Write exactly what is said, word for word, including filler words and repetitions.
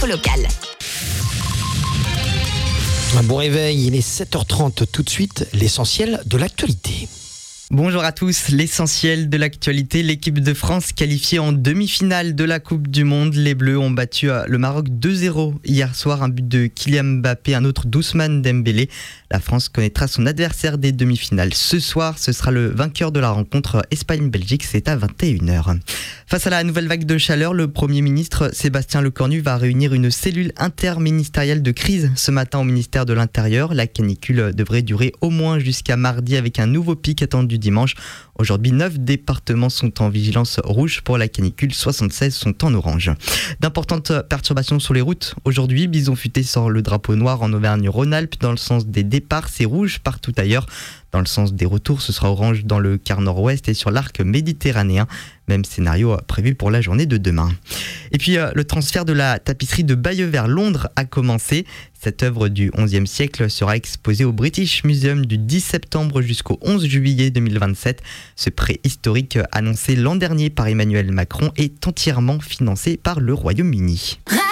infos locales. Un bon réveil, il est sept heures trente. Tout de suite, l'essentiel de l'actualité. Bonjour à tous, l'essentiel de l'actualité, l'équipe de France qualifiée en demi-finale de la Coupe du Monde. Les Bleus ont battu le Maroc deux zéro hier soir, un but de Kylian Mbappé, un autre d'Ousmane Dembélé. La France connaîtra son adversaire des demi-finales. Ce soir, ce sera le vainqueur de la rencontre Espagne-Belgique, c'est à vingt et une heures. Face à la nouvelle vague de chaleur, le Premier ministre Sébastien Lecornu va réunir une cellule interministérielle de crise ce matin au ministère de l'Intérieur. La canicule devrait durer au moins jusqu'à mardi avec un nouveau pic attendu dimanche. Aujourd'hui, neuf départements sont en vigilance rouge pour la canicule, soixante-seize sont en orange. D'importantes perturbations sur les routes. Aujourd'hui, Bison Futé sort le drapeau noir en Auvergne-Rhône-Alpes. Dans le sens des départs, c'est rouge partout ailleurs. Dans le sens des retours, ce sera orange dans le quart nord-ouest et sur l'arc méditerranéen. Même scénario prévu pour la journée de demain. Et puis, euh, le transfert de la tapisserie de Bayeux vers Londres a commencé. Cette œuvre du onzième siècle sera exposée au British Museum du dix septembre jusqu'au onze juillet deux mille vingt-sept. Ce prêt historique annoncé l'an dernier par Emmanuel Macron est entièrement financé par le Royaume-Uni.